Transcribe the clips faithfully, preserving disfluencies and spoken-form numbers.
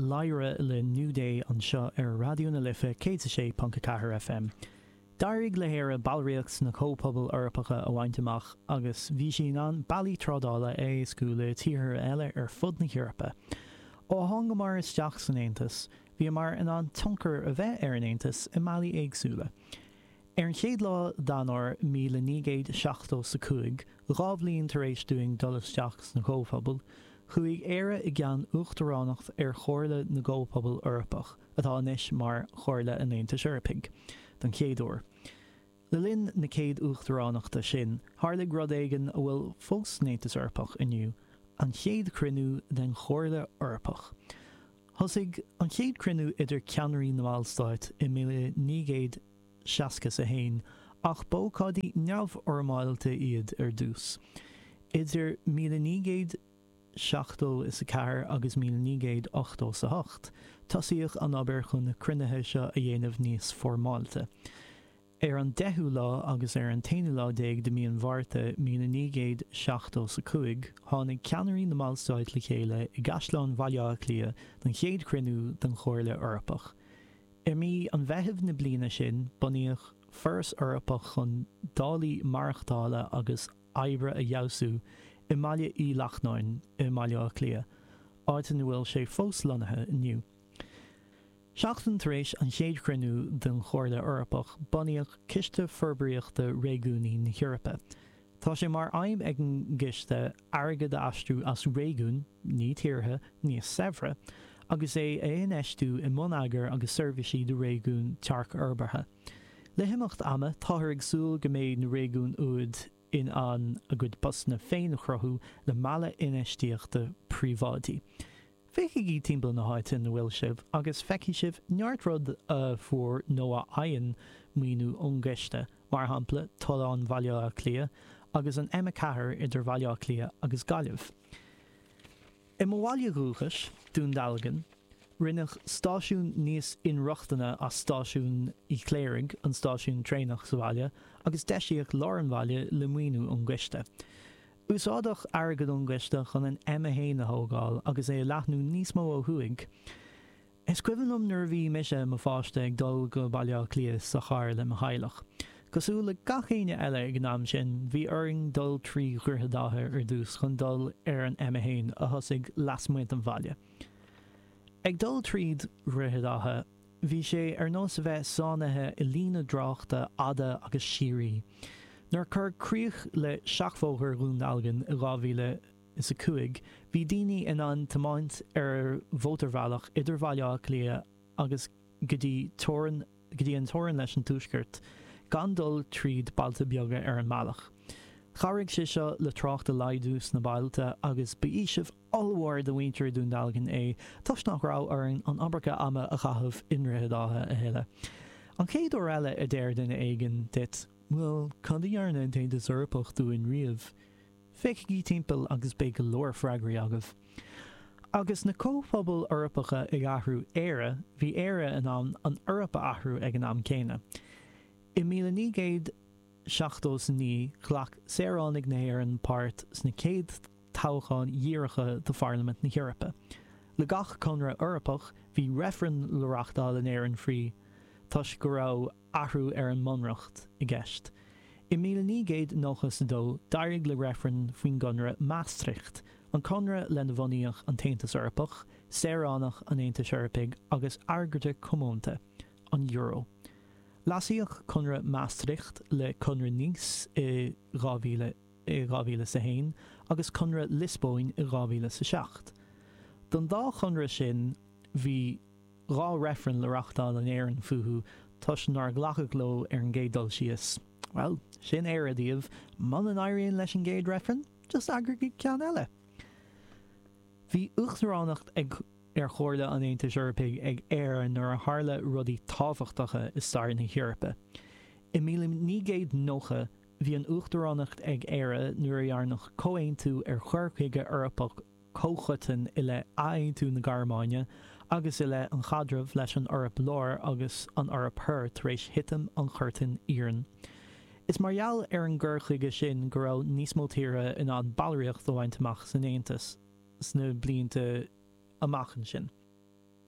Lyra le New Day an seo ar radio na lifa cé sé panca cahar F M. Darig le héire balriachs na cópobal orpacha a bhainteach agus bhí sin an bailí trádála é scúla títhir eile ar fud na Heorpa. Ó hanga mar isteach san Aontas, bhí mar in an tionchar a bheith ar an Aontas i mbailí éagsúla. Ar an chéad lá danar míle nígéad seachtó sa cúig, rábhlíonn tar éis dúing dul isteach na cópobal, chuig éire i gceann uachtarránacht ar chóirle na cópobal orpach, atá inis mar chóirle an Aontas Eorpaig. Don chéadúir. Le linn na céad uachtarránachta sin, tharlaigh rud éigean a bhfuil fós Aontas Eorpach inniu, an chéad cruinniú den chóirle orpach. Thosaigh an chéad cruinniú idir ceannairí na Málstáit i mille nígéad seascas a hain, ach bócádaí neamh ormáilte iad ar dús. Idir mille nígéad seachtó is a ceathair agus mille nígéad ochtó sa hocht, tosaíoch an aber chun na cruinnithe seo a dhéanamh níos formáilte. Ar an deichiú lá agus ar an tainú lá déag de míon bharrta mille nígéad seachtó sa cúig, tháinig ceannairí na Málstáit le chéile i gceisleán Bhaile Lia den chéad cruinniú den chóirle orpach. I mí an bheithimh na bliana sin, bunaíoch furas orpach chun dálaí marachtála agus oibre a dheasú i mbaile í Lachnáin i Bhaile Lia, áitin bhfuil sé fós lonathe inniu. Seachtain tar éis an chéad cruinniú den chóirle orpach bunaíoch ciste forbraíochta réigúnaí na Heorpa. Tá sé mar aim ag an giste airgid a astú as réigún, ní tíortha, níos saibhre, agus é é an eistú i mbun agar agus servisaí do réigún tearc orbartha. Le himimecht ama táthar ag súil go méid na réigún úd in an a gcuid busna féin chrothú le mala inistíochta príomháidí. Feici í timpeall na háite na bhfuil sibh, agus feici sibh neart rud a fuair nó a aon míonú ionghiste, mar hampla talán Bhaile Lia, agus an Emma Cahar idir Bhaile Lia agus Gaillimh. I mo bhaile rúchas, dún dalgan, rinneach stáisiún níos inreachtaine as stáisiún i Cléirigh an stáisiún trénach sa bhaile, agus deisiíoch lár an bhaile le muoinú ionghiste. Úsádach airgid ionghiste chun an Emma héine thógáil agus é leathnú níos mó ó thuig. Is cuireann nuair bhí mise mo fáiste ag dul go Bhaile Lia sa chair le mo Shailach. Cosú le gach chéine eile ag an am sin, bhí oring dul trí ghurtha dátha ar dús chun dul ar an Emma héin a thosaigh lasmuid an bhaile. Ag dul tríd ghurtha dátha, bhí sé ar nós a bheith sánathe i lína dráachta ada agus sírí. Nuair chur críoch le seachfóthar rún algan i rámhíle is a cúig, bhí daoine in an tamáint ar bhótarbhealach idir Bhaile Lia agus go dtí tóran go dtí an tóran leis an túisceart, gan dul tríd bailta beaga ar an mbealach. Charigh sé seo le tráchta laidús na bailta agus b'ísibh allmhór do bhaintear dún dalgan é, tus nach rá airn an abracha ama a chathmh inrithe dátha a héile. An céad ó eile a déir duine éigean dit, well, cadiarna té de Eorpach dúin riamh. Feic í timpeall agus bé go leor freigraí agah. Agus na cópobal orpacha ag athrú éire, bhí éire in an an Eorpa athrú ag an am céine. I mille nígéad seachtó sa ní chhlach Saoránaigh na hÉireann páirt sna céad toghcháin dhíreacha do Pharlament na Heorpa. Le gach conra Eorpach bhí referen le reachtáil in éireann frí, tuis go raibh athrú ar an monreacht i gceist. I mille nígéad nóchas sa dó, dairigh le referen faoin gonra Maastricht, an conra le na bhunaíoch an Taontas Eorpach, Saoránach an Aontas Eorpaig agus airgeirte comórta, an Euro. Lasíoch conra Maastricht le conra Nice i rámhíle i rámhíle sa hain, agus conra Lisbóin i rámhíle sa seacht. Don dá conra sin, bhí rá referen le reachtáil an éireann futhú, tus nar ghlachadh ló ar an géad dul síos. Well, sin éire a díobh, man an éiríonn leis an géad referen, just agraigh ceann eile. Bhí uachtarránacht ag ar chóirle an Aontas Eorpaig ag éire nuair a tharla rudaí tábhachtacha is stair na Heorpa. I mille nígéad nócha, bhí an uachtarránacht ag éire nuair a dhearnach comhaontú ar chorcaige Eorpach cóchutain i le aonntú na Garmáine, agus i le an chadramh leis an Eorp Láir agus an Eorp Thoir tar éis hitim an chuirtin Íorn. Is margheall ar an ggurchaige sin go raibh níos mó tíre in an bailíocht do bhaint amach san Aontas sna blianta amachchan sin.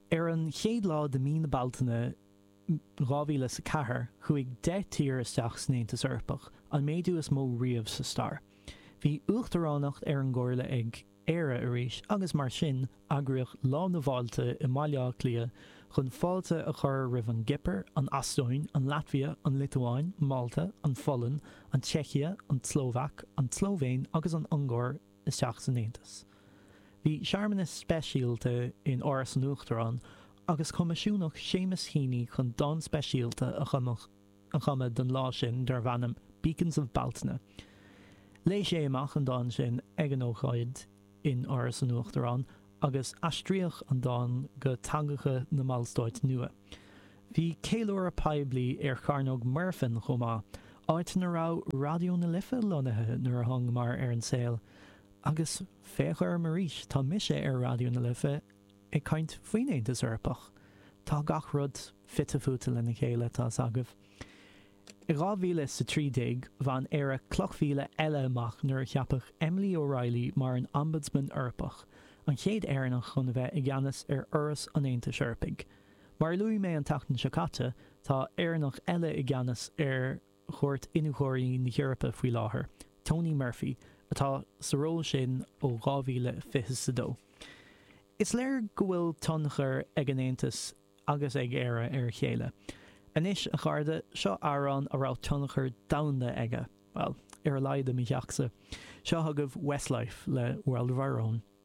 Ar an chéad lá de mí na Baltaine rábhíle sa cethir chuig de tír isteach snéantas Eorpach an méadú is mó riamh sa star. Bhí uachtarránacht ar an gcóirle ag éire arís agus mar sin agrioch lá na bháilte i maiile clia chun fáilte a chur rih an Gipper, an Astóin, an Latvia, an Lithuáin, Malta, an Follen, an Czechia, an Slovak, an Slovéin agus an Ungor isteach sa Néantas. Bhí seaarmanas speisialta in áras an uachtarrán agus comisiúnach Séamus Heaney chun don speisialta a chumach a chuma don lá sin dar bhanam Beacons of Baltaine. Lé sé amach an don sin ag an ócáid in áras an uachtarrán agus aistríoch an don go tangacha na Malstáit nua. Bhí céileoir a paibli ar charnog Murphin chomá áit na rá radio na lifa lonathe nuair a hang mar ar an saoil agus féchar maríis tá mise ar radio na lifa ag caint faoinéantas Eorpach. Tá gach rud fitte futa lena chéile tá agah. I rábhíle sa trídéag bhain ar a clochmhíle eile amach nuair cheapach Emily O'Reilly mar an ombudsman Eorpach, an chéad éireannach chun bheith i gceannas ar oras an Aontas Eorpaig. Mar luí mé an tatan seacata, tá éireannach eile i gceannas ar chuirt inúchóirí na Heorpa faoi láthair, Tony Murphy, atá sa ról sin ó rábhíle fiche sa dó. Is léir go bhfuil tonchar ag an Aontas agus ag éire ar chéile. Anis a charda seo árán a rá tonchar damhanda aige, well, ar a laide mi teachsa. Seo thugah Westlife le World of Our Own.